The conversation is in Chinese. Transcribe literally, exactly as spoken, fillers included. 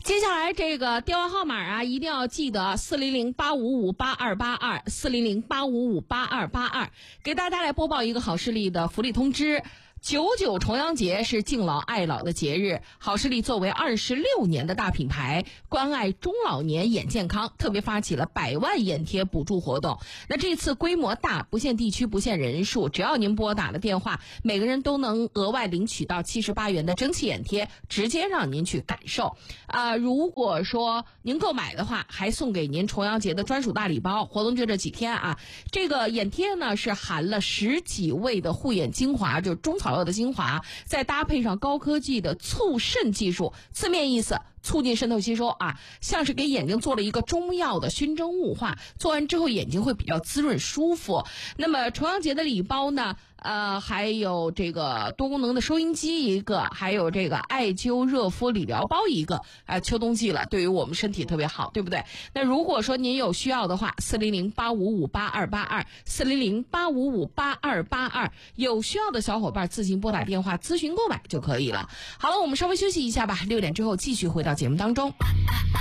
接下来这个电话号码啊，一定要记得四零零八五五八二八二，四零零八五五八二八二，给大家来播报一个好视力的福利通知。九九重阳节是敬老爱老的节日，好视力作为二十六年的大品牌，关爱中老年眼健康，特别发起了百万眼贴补助活动。那这次规模大，不限地区，不限人数，只要您拨打了电话，每个人都能额外领取到七十八元的蒸汽眼贴，直接让您去感受。啊、呃，如果说您购买的话，还送给您重阳节的专属大礼包。活动就这几天啊，这个眼贴呢是含了十几味的护眼精华，就是中草药的精华，再搭配上高科技的促渗技术，字面意思促进渗透吸收啊，像是给眼睛做了一个中药的熏蒸雾化，做完之后眼睛会比较滋润舒服。那么重阳节的礼包呢，呃，还有这个多功能的收音机一个，还有这个艾灸热敷理疗包一个啊、呃，秋冬季了，对于我们身体特别好，对不对？那如果说您有需要的话，四零零八五五八二八二，四零零八五五八二八二，有需要的小伙伴自行拨打电话咨询购买就可以了。好了，我们稍微休息一下吧，六点之后继续回到节目当中。